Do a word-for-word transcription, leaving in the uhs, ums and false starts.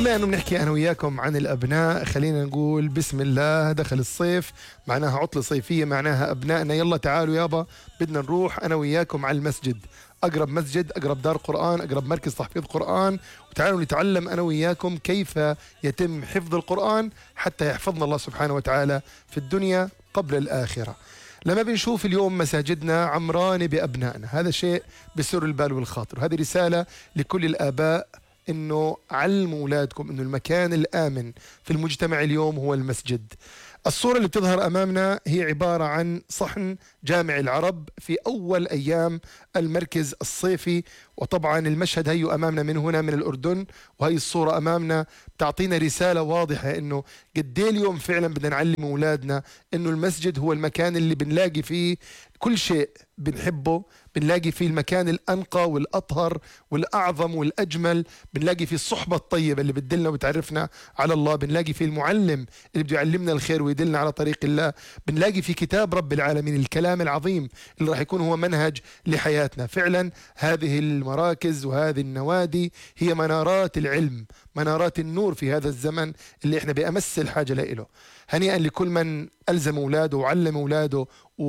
بما انه بنحكي انا وياكم عن الابناء، خلينا نقول بسم الله. دخل الصيف، معناها عطلة صيفية، معناها ابنائنا يلا تعالوا يابا بدنا نروح انا وياكم على المسجد، اقرب مسجد، اقرب دار قرآن، اقرب مركز تحفيظ قرآن، وتعالوا نتعلم انا وياكم كيف يتم حفظ القرآن حتى يحفظنا الله سبحانه وتعالى في الدنيا قبل الآخرة. لما بنشوف اليوم مساجدنا عمرانة بأبنائنا، هذا شيء بسر البال والخاطر. هذه رسالة لكل الآباء، انه علموا اولادكم انه المكان الامن في المجتمع اليوم هو المسجد. الصورة اللي بتظهر امامنا هي عبارة عن صحن جامع العرب في اول ايام المركز الصيفي، وطبعا المشهد هيو امامنا من هنا من الاردن، وهي الصورة امامنا بتعطينا رسالة واضحة انه قد ايه اليوم فعلا بدنا نعلم اولادنا انه المسجد هو المكان اللي بنلاقي فيه كل شيء بنحبه، بنلاقي فيه المكان الأنقى والأطهر والأعظم والأجمل، بنلاقي فيه الصحبة الطيبة اللي بتدلنا وبتعرفنا على الله، بنلاقي فيه المعلم اللي بده يعلمنا الخير ويدلنا على طريق الله، بنلاقي فيه كتاب رب العالمين الكلام العظيم اللي راح يكون هو منهج لحياتنا. فعلا هذه المراكز وهذه النوادي هي منارات العلم، منارات النور في هذا الزمن اللي احنا بأمس الحاجة له. هنيئا لكل من ألزم أولاده وعلم أولاده